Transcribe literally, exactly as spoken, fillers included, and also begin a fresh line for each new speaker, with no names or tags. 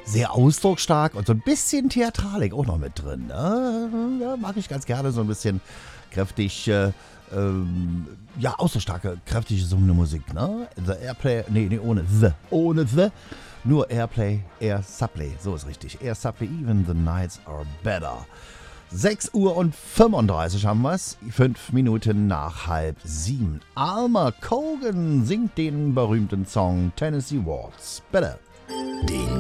sehr ausdrucksstark und so ein bisschen Theatralik auch noch mit drin. Ne? Ja, mag ich ganz gerne, so ein bisschen kräftig, äh, ähm, ja, ausdrucksstarke, kräftige summende Musik. Ne? The Airplay, nee, nee, ohne The, ohne The, nur Airplay, Air Supply, so ist richtig. Air Supply, even the nights are better. sechs Uhr und fünfunddreißig haben wir es. Fünf Minuten nach halb sieben. Alma Cogan singt den berühmten Song Tennessee Waltz. Bitte.
Den